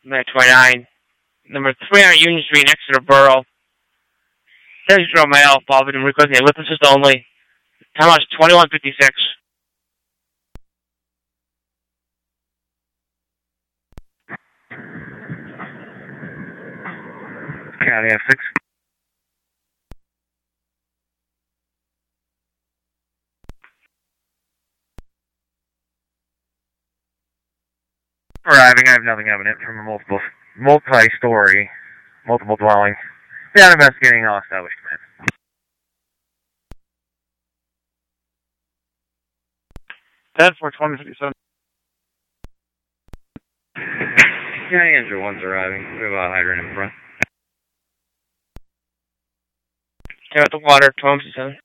29. Number 300 Union Street, Exeter Borough. Digital mail, followed and requesting a lift assist only. Time out is 21:56. County F6. Arriving, I have nothing evident from a multi-story, multiple dwelling. Not investigating all established command. 10-4-20-57. County Engine 1's arriving. We have a hydrant in front. Clear out the water, 12-57.